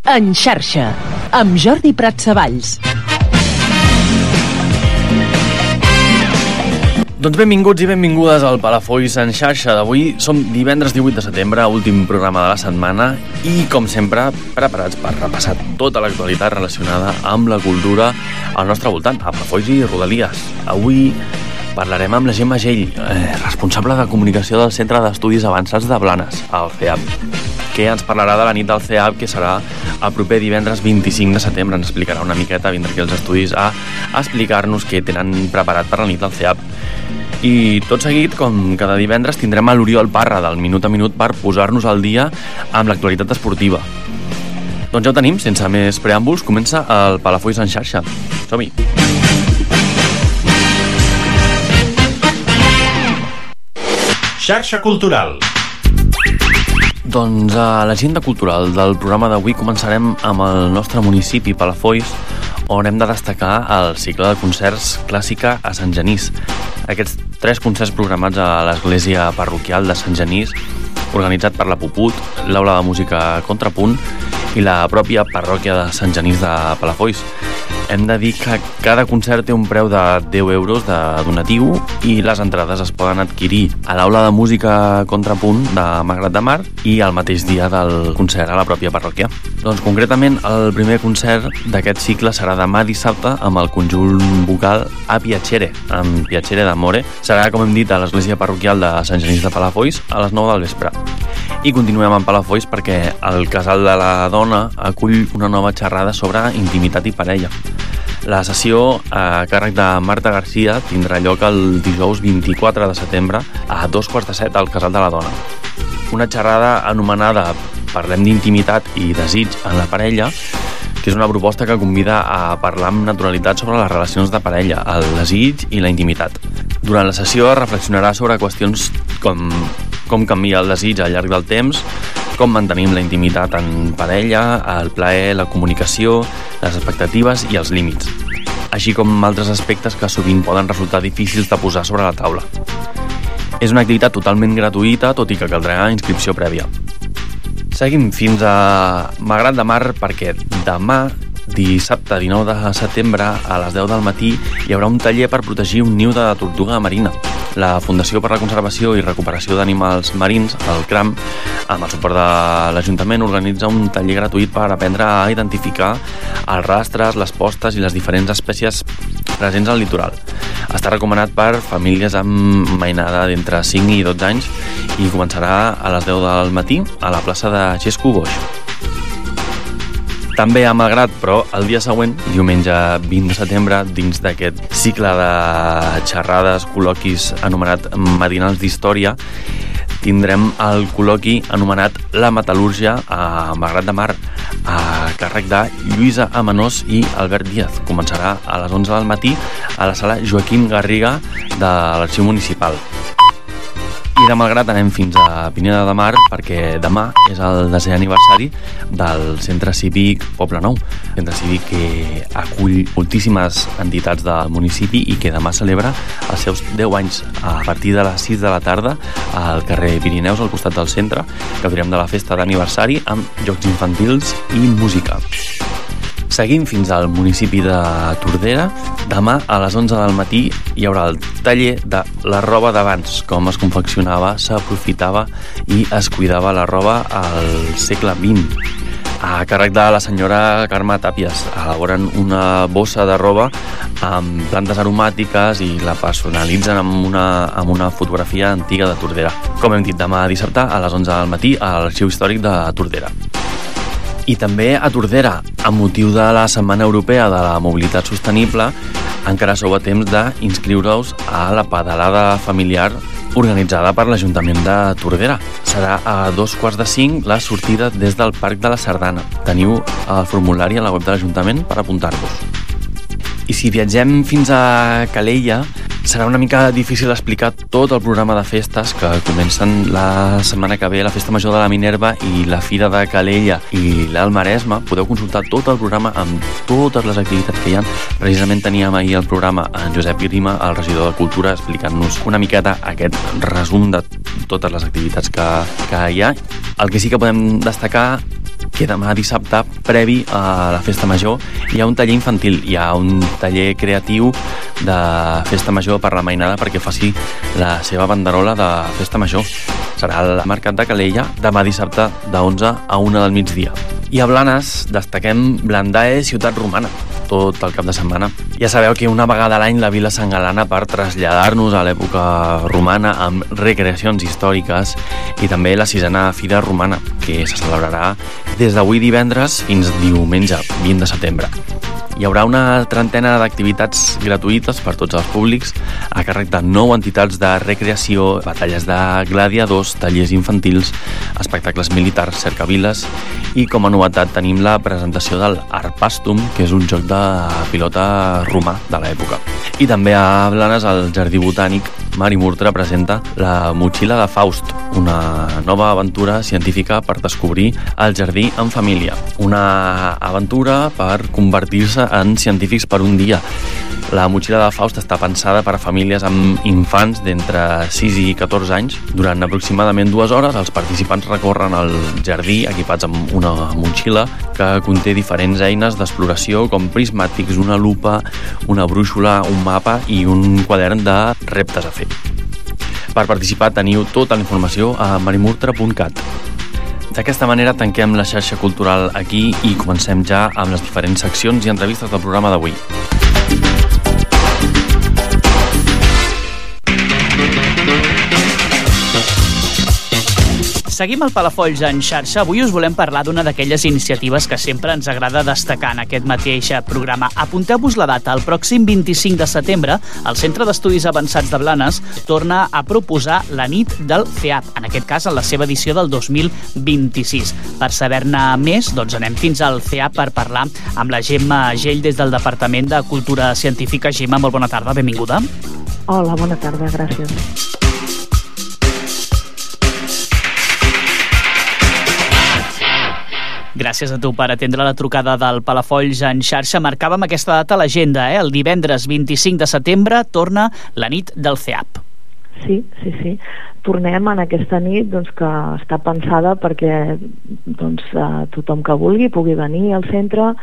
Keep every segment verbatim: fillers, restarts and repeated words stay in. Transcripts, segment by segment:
En xarxa, amb Jordi Pratsavalls. Doncs benvinguts i benvingudes al Palafolls en xarxa d'avui. Som divendres divuit de setembre, últim programa de la setmana, i com sempre preparats per repassar tota l'actualitat relacionada amb la cultura al nostre voltant, a Palafolls i Rodalies. Avui parlarem amb la Gemma Gell, eh, responsable de comunicació del Centre d'Estudis Avançats de Blanes, el C E A B, que ens parlarà de la nit del C E A B, que serà el proper divendres vint-i-cinc de setembre. Ens explicarà una miqueta, vindrà aquí als estudis a explicar-nos què tenen preparat per la nit del C E A B. I tot seguit, com cada divendres, tindrem a l'Oriol Parra del Minut a Minut per posar-nos al dia amb l'actualitat esportiva. Doncs ja ho tenim, sense més preàmbuls, comença el Palafolls en xarxa. Som-hi! Xarxa Cultural. Doncs a l'agenda cultural del programa d'avui començarem amb el nostre municipi, Palafolls, on hem de destacar el cicle de concerts Clàssica a Sant Genís. Aquests tres concerts programats a l'Església Parroquial de Sant Genís, organitzat per la Puput, l'Aula de Música Contrapunt i la pròpia parròquia de Sant Genís de Palafolls. Hem de dir que cada concert té un preu de deu euros de donatiu i les entrades es poden adquirir a l'Aula de Música Contrapunt de Malgrat de Mar i el mateix dia del concert a la pròpia parròquia. Doncs concretament el primer concert d'aquest cicle serà demà dissabte amb el conjunt vocal A Piacere, amb Piacere d'Amore. Serà, com hem dit, a l'Església Parroquial de Sant Genís de Palafolls a les nou del vespre. I continuem amb Palafolls perquè el Casal de la Dona acull una nova xerrada sobre intimitat i parella. La sessió a càrrec de Marta Garcia tindrà lloc el dijous vint-i-quatre de setembre a dos quarts de set al Casal de la Dona. Una xerrada anomenada Parlem d'intimitat i desig en la parella, que és una proposta que convida a parlar amb naturalitat sobre les relacions de parella, el desig i la intimitat. Durant la sessió es reflexionarà sobre qüestions com com canvia el desig al llarg del temps, com mantenim la intimitat en parella, el plaer, la comunicació, les expectatives i els límits, així com altres aspectes que sovint poden resultar difícils de posar sobre la taula. És una activitat totalment gratuïta, tot i que caldrà inscripció prèvia. Seguim fins a Malgrat de Mar perquè demà, dissabte dinou de setembre, a les deu del matí, hi haurà un taller per protegir un niu de tortuga marina. La Fundació per la Conservació i Recuperació d'Animals Marins, el CRAM, amb el suport de l'Ajuntament, organitza un taller gratuït per aprendre a identificar els rastres, les postes i les diferents espècies presents al litoral. Està recomanat per famílies amb mainada d'entre cinc i dotze anys i començarà a les deu del matí a la plaça de Xesco Boix. També a Malgrat, però el dia següent, diumenge vint de setembre, dins d'aquest cicle de xerrades, col·loquis anomenat Matinals d'Història, tindrem el col·loqui anomenat La Metal·lúrgia a Malgrat de Mar, a càrrec de Lluïsa Amenós i Albert Díaz. Començarà a les onze del matí a la sala Joaquim Garriga de l'Arxiu Municipal. I de Malgrat anem fins a Pineda de Mar perquè demà és el desè aniversari del Centre Cívic Poble Nou, centre cívic que acull moltíssimes entitats del municipi i que demà celebra els seus deu anys a partir de les sis de la tarda al carrer Pirineus, al costat del centre. Gaudirem de la festa d'aniversari amb jocs infantils i música. Seguim fins al municipi de Tordera. Demà a les onze del matí hi haurà el taller de la roba d'abans, com es confeccionava, s'aprofitava i es cuidava la roba al segle vint. A càrrec de la senyora Carme Tàpies elaboren una bossa de roba amb plantes aromàtiques i la personalitzen amb una, amb una fotografia antiga de Tordera. Com hem dit, demà dissabte a les onze del matí a l'Arxiu Històric de Tordera. I també a Tordera, amb motiu de la Setmana Europea de la Mobilitat Sostenible, encara sou a temps d'inscriure-us a la pedalada familiar organitzada per l'Ajuntament de Tordera. Serà a dos quarts de cinc la sortida des del Parc de la Sardana. Teniu el formulari a la web de l'Ajuntament per apuntar-vos. I si viatgem fins a Calella, serà una mica difícil explicar tot el programa de festes que comencen la setmana que ve, la Festa Major de la Minerva i la Fira de Calella i l'Alt Maresme. Podeu consultar tot el programa amb totes les activitats que hi ha. Precisament teníem ahir el programa en Josep Grima, el regidor de Cultura, explicant-nos una miqueta aquest resum de totes les activitats que, que hi ha. El que sí que podem destacar que demà dissabte, previ a la Festa Major, hi ha un taller infantil, hi ha un taller creatiu de Festa Major per la mainada perquè faci la seva banderola de Festa Major. Serà al Mercat de Calella demà dissabte de onze a una del migdia. I a Blanes destaquem Blandae, ciutat romana, tot el cap de setmana. Ja sabeu que una vegada a l'any la vila s'engalana per traslladar-nos a l'època romana amb recreacions històriques i també la sisena Fira Romana, que se celebrarà des d'avui divendres fins diumenge vint de setembre. Hi haurà una trentena d'activitats gratuïtes per tots els públics a càrrec de nou entitats de recreació, batalles de gladiadors, tallers infantils, espectacles militars, cercaviles i com a novetat tenim la presentació del Arpastum, que és un joc de pilota romà de l'època. I també a Blanes el Jardí Botànic Mari Murtra presenta la Motxilla de Faust, una nova aventura científica per descobrir el jardí en família. Una aventura per convertir-se en científics per un dia. La Motxilla de Faust està pensada per a famílies amb infants d'entre sis i catorze anys. Durant aproximadament dues hores, els participants recorren el jardí equipats amb una motxilla que conté diferents eines d'exploració com prismàtics, una lupa, una brúixola, un mapa i un quadern de reptes a fer. Per participar teniu tota la informació a marimurtra punt cat. D'aquesta manera tanquem la xarxa cultural aquí i comencem ja amb les diferents seccions i entrevistes del programa d'avui. Seguim al Palafolls en xarxa. Avui us volem parlar d'una d'aquelles iniciatives que sempre ens agrada destacar en aquest mateix programa. Apunteu-vos la data. El pròxim vint-i-cinc de setembre, el Centre d'Estudis Avançats de Blanes torna a proposar la nit del C E A P, en aquest cas en la seva edició del dos mil vint-i-sis. Per saber-ne més, doncs anem fins al C E A P per parlar amb la Gemma Gell des del Departament de Cultura Científica. Gemma, molt bona tarda, benvinguda. Hola, bona tarda, gràcies. Gràcies a tu per atendre la trucada del Palafolls en xarxa. Marcàvem aquesta data a l'agenda, eh? El divendres vint-i-cinc de setembre torna la nit del C E A P. Sí, sí, sí. Tornem en aquesta nit doncs, que està pensada perquè doncs, eh, tothom que vulgui pugui venir al centre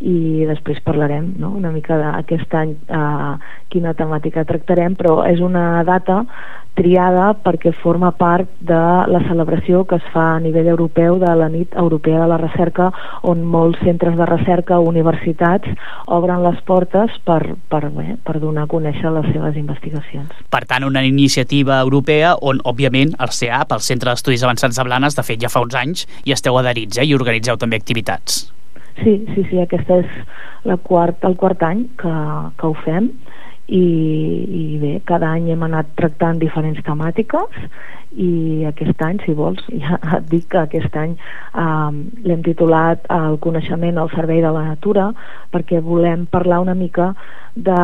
i després parlarem, no? Una mica d'aquest any eh, quina temàtica tractarem, però és una data triada perquè forma part de la celebració que es fa a nivell europeu de la nit europea de la recerca, on molts centres de recerca, universitats, obren les portes per, per, bé, per donar a conèixer les seves investigacions. Per tant, una iniciativa europea on, òbviament, el C E A P, el Centre d'Estudis Avançats de Blanes, de fet ja fa uns anys, i esteu adherits, eh? I organitzeu també activitats. Sí, sí, sí, aquest és la quart, el quart any que, que ho fem. I, i bé, cada any hem anat tractant diferents temàtiques i aquest any, si vols, ja et dic que aquest any eh, l'hem titulat El coneixement al servei de la natura, perquè volem parlar una mica de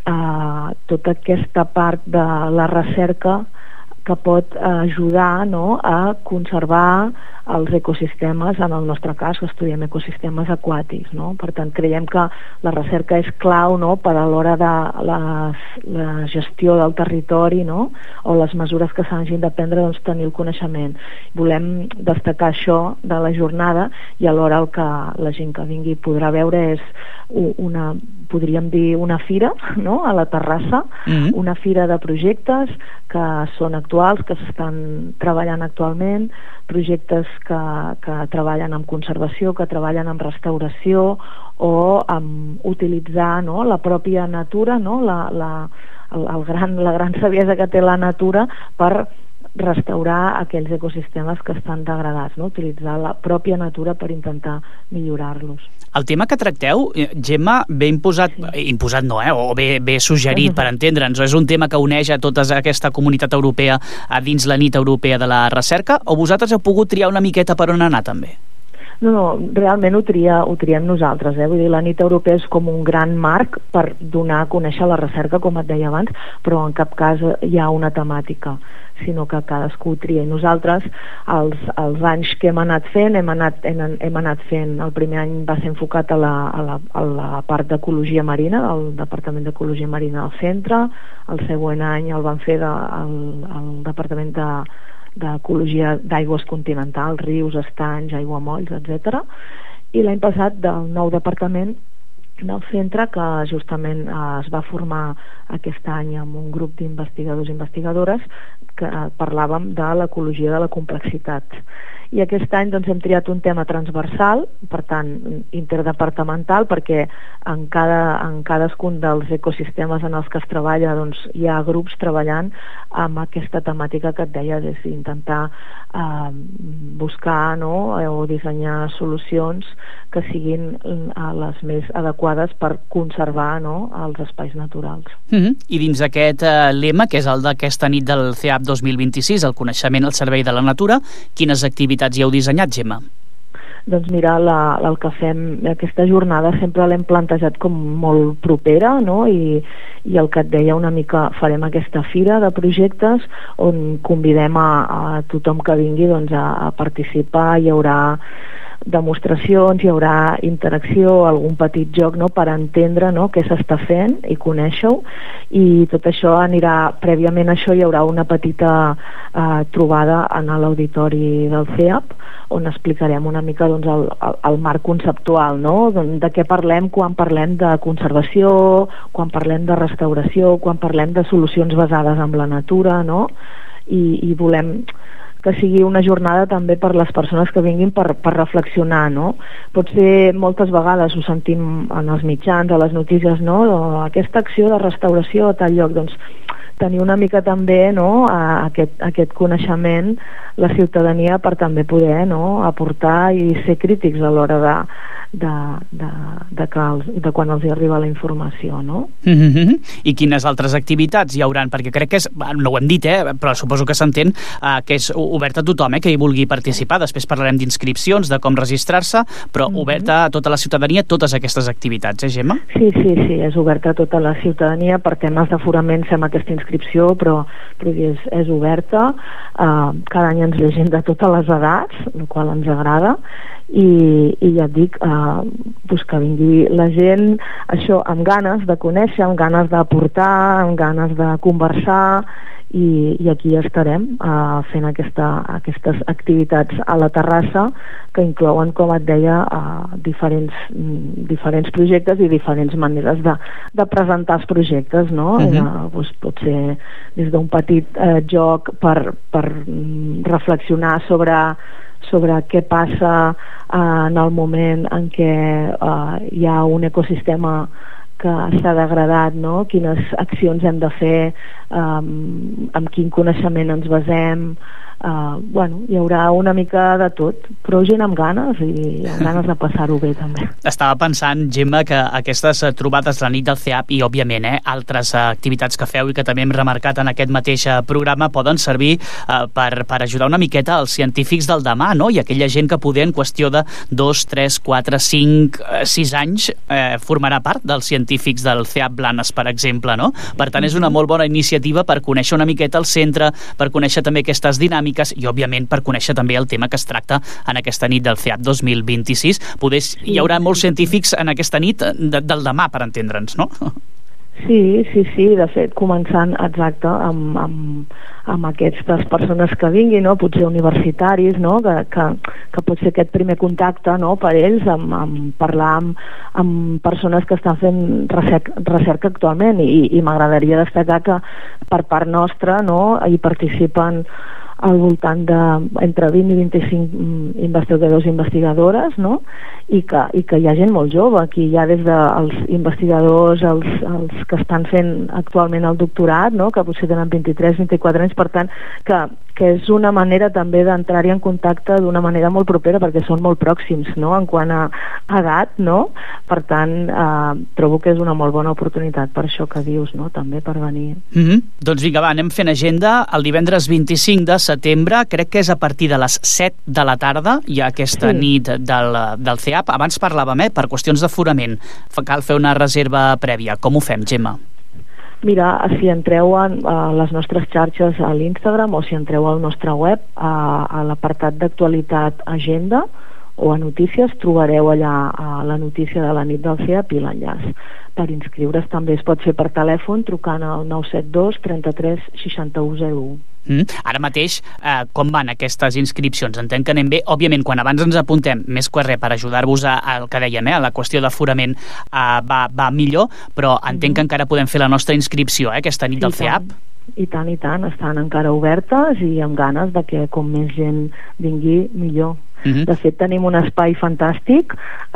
eh, tota aquesta part de la recerca que pot ajudar, no, a conservar els ecosistemes, en el nostre cas estudiem ecosistemes aquàtics, no? Per tant, creiem que la recerca és clau, no, per a l'hora de les, la gestió del territori, no, o les mesures que s'hagin de prendre, doncs tenir el coneixement. Volem destacar això de la jornada i alhora el que la gent que vingui podrà veure és una, podríem dir una fira, no, a la terrassa, mm-hmm. Una fira de projectes que són actuals, que s'estan treballant actualment, projectes que, que treballen amb conservació, que treballen amb restauració o amb utilitzar, no, la pròpia natura, no, la, la, el, el gran, la gran saviesa que té la natura per restaurar aquells ecosistemes que estan degradats, no? Utilitzar la pròpia natura per intentar millorar-los. El tema que tracteu, Gemma, bé imposat, sí. imposat no, eh? o bé, bé suggerit, per entendre'ns, és un tema que uneix a tota aquesta comunitat europea a dins la nit europea de la recerca, o vosaltres heu pogut triar una miqueta per on anar també? No, no, realment ho, tria, ho triem nosaltres, eh? Vull dir, la nit europea és com un gran marc per donar a conèixer la recerca, com et deia abans, però en cap cas hi ha una temàtica, sinó que cadascú tria. I nosaltres, els, els anys que hem anat fent, hem anat, hem, hem anat fent, el primer any va ser enfocat a la, a la, a la part d'ecologia marina, el Departament d'Ecologia Marina al centre, el següent any el van fer de, el, el Departament de d'ecologia d'aigües continentals, rius, estanys, aiguamolls, etcètera. I l'any passat del nou departament del centre, que justament eh, es va formar aquest any amb un grup d'investigadors i investigadores, que eh, parlàvem de l'ecologia de la complexitat. I aquest any doncs, hem triat un tema transversal, per tant interdepartamental, perquè en, cada, en cadascun dels ecosistemes en els que es treballa doncs, hi ha grups treballant amb aquesta temàtica que et deia, des d'intentar eh, buscar, no?, o dissenyar solucions que siguin eh, les més adequades per conservar, no?, els espais naturals. Mm-hmm. I dins d'aquest eh, lema, que és el d'aquesta nit del C E A P dos mil vint-i-sis, el coneixement al servei de la natura, quines activitats hi heu dissenyat, Gemma? Doncs mira, la, el que fem, aquesta jornada sempre l'hem plantejat com molt propera, no? I, i el que et deia una mica, farem aquesta fira de projectes on convidem a, a tothom que vingui doncs, a, a participar. Hi haurà demostracions, hi haurà interacció, algun petit joc, no?, per entendre, no?, què s'està fent i conèixer-ho, i tot això anirà, prèviament a això hi haurà una petita eh, trobada en l'auditori del C E A P, on explicarem una mica doncs, el, el, el marc conceptual, no?, de què parlem quan parlem de conservació, quan parlem de restauració, quan parlem de solucions basades en la natura, no?, i, i volem que sigui una jornada també per les persones que vinguin per, per reflexionar, no? Potser moltes vegades ho sentim en els mitjans, a les notícies, no? Aquesta acció de restauració a tal lloc, doncs tenir una mica també, no?, a aquest, a aquest coneixement la ciutadania per també poder, no?, aportar i ser crítics a l'hora de, de, de, de, que els, de quan els hi arriba la informació, no? Mm-hmm. I quines altres activitats hi hauran? Perquè crec que és, no ho hem dit, eh, però suposo que s'entén eh, que és obert a tothom, eh, que hi vulgui participar. Després parlarem d'inscripcions, de com registrar-se, però mm-hmm. oberta a tota la ciutadania totes aquestes activitats, eh, Gemma? Sí, sí, sí, és oberta a tota la ciutadania. Per temes d'aforament fem aquesta inscripció, però, però és, és oberta. Uh, cada any ens llegim de totes les edats, el qual ens agrada, i, i ja et dic, uh, pues que vingui la gent, això, amb ganes de conèixer, amb ganes d'aportar, amb ganes de conversar, i, i aquí estarem uh, fent aquesta, aquestes activitats a la terrassa que inclouen, com et deia, uh, diferents, mm, diferents projectes i diferents maneres de, de presentar els projectes, no? Uh-huh. uh, doncs pot ser des d'un petit uh, joc per, per reflexionar sobre sobre què passa uh, en el moment en què uh, hi ha un ecosistema que s'ha degradat, no? Quines accions hem de fer, um, amb quin coneixement ens basem. Uh, bueno, hi haurà una mica de tot, però gent amb ganes i amb ganes de passar-ho bé també. Estava pensant, Gemma, que aquestes trobades la nit del C E A P i, òbviament, eh, altres uh, activitats que feu i que també hem remarcat en aquest mateix uh, programa poden servir uh, per, per ajudar una miqueta als científics del demà, no? I aquella gent que poder en qüestió de dos, tres, quatre, cinc, sis anys eh, formarà part dels científics del C E A P Blanes, per exemple, no? Per tant, és una molt bona iniciativa per conèixer una miqueta el centre, per conèixer també aquestes dinàmiques i, òbviament, per conèixer també el tema que es tracta en aquesta nit del C E A P dos mil vint-i-sis. Poder, hi haurà molts científics en aquesta nit de, del demà, per entendre'ns, no? Sí, sí, sí, de fet, començant, exacte, amb, amb, amb aquestes persones que vinguin, no? Potser universitaris, no? Que, que, que pot ser aquest primer contacte, no? Per ells, amb, amb parlar amb, amb persones que estan fent recerca, recerca actualment, i, i m'agradaria destacar que per part nostra, no? Hi participen al voltant de entre vint i vint-i-cinc investigadors i investigadores, no? I que, i que hi ha gent molt jove, aquí hi ha des dels investigadors, els, els que estan fent actualment el doctorat, no? Que potser tenen vint-i-tres, vint-i-quatre anys, per tant, que, que és una manera també d'entrar-hi en contacte d'una manera molt propera, perquè són molt pròxims, no? En quant a edat, no? Per tant, eh, trobo que és una molt bona oportunitat per això que dius, no? També per venir. Mm-hmm. Doncs vinga, va, anem fent agenda. El divendres vint-i-cinc de setembre, crec que és a partir de les set de la tarda, hi ha aquesta sí. nit del, del C E A P. Abans parlàvem, eh, per qüestions d'aforament. Cal fer una reserva prèvia. Com ho fem, Gemma? Mira, si entreu a, a les nostres xarxes a l'Instagram o si entreu al nostre web, a, a l'apartat d'actualitat agenda o a notícies, trobareu allà a la notícia de la nit del C E A P i l'enllaç. Per inscriure's també es pot fer per telèfon trucant al nou set dos, trenta-tres, seixanta-u, zero u. Mm. Ara mateix, eh, com van aquestes inscripcions? Entenc que anem bé. Òbviament, quan abans ens apuntem, més que res per ajudar-vos al que dèiem, eh, a la qüestió d'aforament eh, va, va millor, però entenc mm-hmm. que encara podem fer la nostra inscripció, eh, aquesta nit del C E A P. I tant, i tant, estan encara obertes i amb ganes de que com més gent vingui, millor. Uh-huh. De fet, tenim un espai fantàstic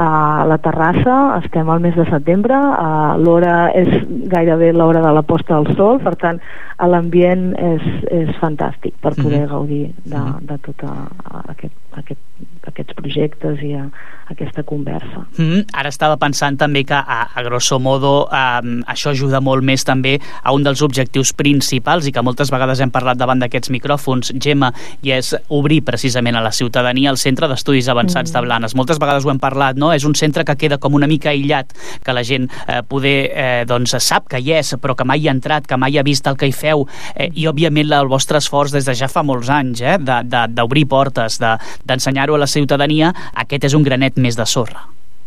a la terrassa, estem al mes de setembre, l'hora és gairebé l'hora de la posta del sol, per tant, l'ambient és, és fantàstic per poder uh-huh. gaudir de, de tot aquest, aquest, aquests projectes i a, aquesta conversa. Uh-huh. Ara estava pensant també que, a, a grosso modo, eh, això ajuda molt més també a un dels objectius principals i que moltes vegades hem parlat davant d'aquests micròfons, Gemma, i és obrir precisament a la ciutadania el Centre d'Estudis Avançats mm. de Blanes. Moltes vegades ho hem parlat, no? És un centre que queda com una mica aïllat, que la gent eh, poder, eh, doncs, sap que hi és, però que mai hi ha entrat, que mai ha vist el que hi feu, eh, i òbviament el vostre esforç des de ja fa molts anys, eh, d'obrir portes, d'ensenyar-ho a la ciutadania, aquest és un granet més de sorra.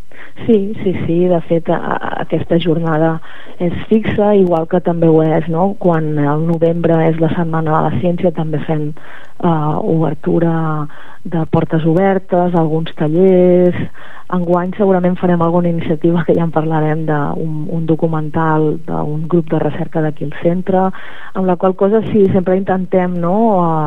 Sí, sí, sí, de fet a, a, aquesta jornada és fixa, igual que també ho és, no? Quan el novembre és la Setmana de la Ciència, també fem uh, obertura de portes obertes, alguns tallers. Enguany segurament farem alguna iniciativa que ja en parlarem d'un un documental d'un grup de recerca d'aquí al centre, amb la qual cosa sí, sempre intentem, no,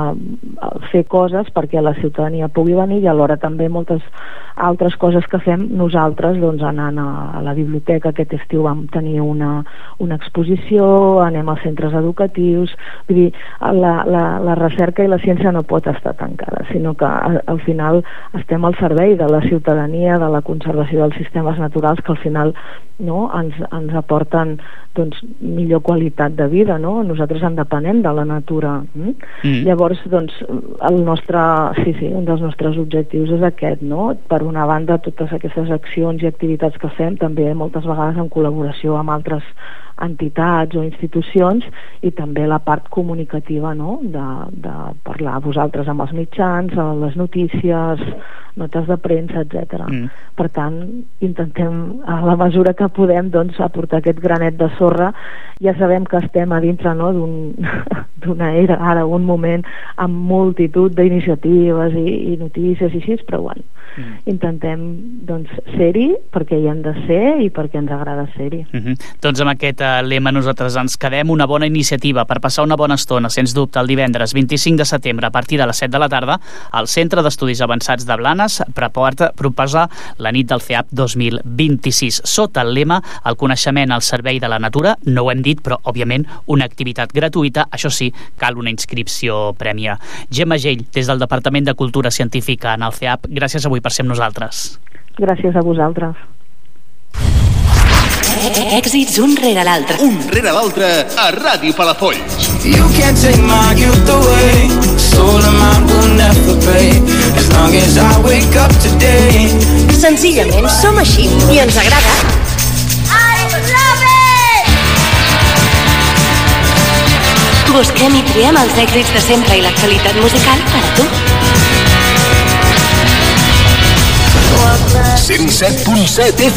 uh, fer coses perquè la ciutadania pugui venir i alhora també moltes altres coses que fem nosaltres, doncs anant a, a la biblioteca. Aquest estiu vam tenir una, una exposició, anem als centres educatius, vull dir, la, la, la recerca i la ciència no pot estar tancada, sinó que al, al final estem al servei de la ciutadania, de la conservació dels sistemes naturals, que al final, no, ens, ens aporten, doncs, millor qualitat de vida, no? Nosaltres en depenem de la natura. Mm? Mm. Llavors, doncs, el nostre, sí, sí, un dels nostres objectius és aquest, no? Per una banda, totes aquestes accions i activitats que fem, també moltes vegades en col·laboració amb altres entitats o institucions, i també la part comunicativa, no? de, de parlar a vosaltres amb els mitjans, a les notícies, notes de premsa, etcètera. Mm. Per tant, intentem, a la mesura que podem, doncs, aportar aquest granet de sorra. Ja sabem que estem a dintre, no? d'una era, ara, un moment amb multitud d'iniciatives i, i notícies i així, però bueno, mm. intentem, doncs, ser-hi perquè hi hem de ser i perquè ens agrada ser-hi. Mm-hmm. Doncs amb aquest uh, lema nosaltres ens quedem. Una bona iniciativa per passar una bona estona, sens dubte, el divendres vint-i-cinc de setembre a partir de les set de la tarda al Centre d'Estudis Avançats de Blanes proposa la nit del C E A P dos mil vint-i-sis sota el lema el coneixement al servei de la natura. No ho hem dit, però òbviament una activitat gratuïta. Això sí, cal una inscripció prèmia. Gemma Gell, des del Departament de Cultura Científica en el C E A P, gràcies avui per ser amb nosaltres. Gràcies a vosaltres. Èxits un rere l'altre. Un rere l'altre a Ràdio Palafolls. You can't take my youth away. Soul of mine will never pay. As long as I wake up today. Senzillament som així i ens agrada. I love it! Busquem i triem els èxits de sempre i l'actualitat musical per a tu. cent set punt set F